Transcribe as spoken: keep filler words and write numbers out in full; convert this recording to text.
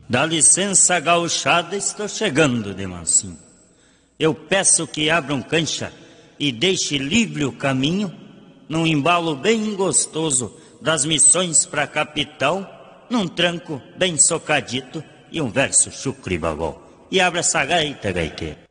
Dá licença, gauchada, estou chegando de mansinho. Eu peço que abram cancha e deixe livre o caminho, num embalo bem gostoso das missões pra capital, num tranco bem socadito e um verso chucro e babol. E abra essa gaita, gaiteiro.